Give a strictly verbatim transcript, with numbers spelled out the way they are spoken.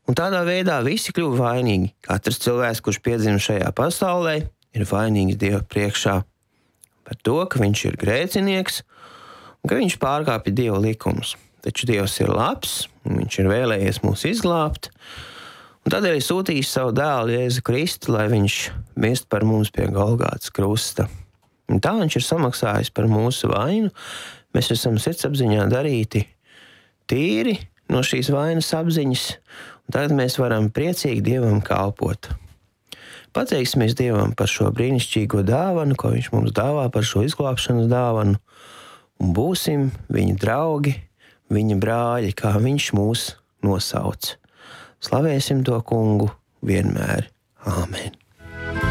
Un tādā veidā visi kļuva vainīgi. Katrs cilvēks, kurš piedzima šajā pasaulē, ir vainīgs Dieva priekšā par to, ka viņš ir grēcinieks un ka viņš pārkāpja Dieva likumus. Taču Dievs ir labs, un viņš ir vēlējies mūs izglābt, un tādēļ ir sūtījis savu dēlu Jēzu Kristu, lai viņš mirst par mums pie Golgātas krusta. Un tā viņš ir samaksājis par mūsu vainu. Mēs esam sirdsapziņā darīti tīri no šīs vainas apziņas, un tagad mēs varam priecīgi Dievam kalpot. Pateiksimies Dievam par šo brīnišķīgo dāvanu, ko viņš mums dāvā, par šo izglābšanas dāvanu, un būsim viņa draugi, viņa brāļi, kā viņš mūs nosauc. Slavēsim to Kungu vienmēr. Āmen.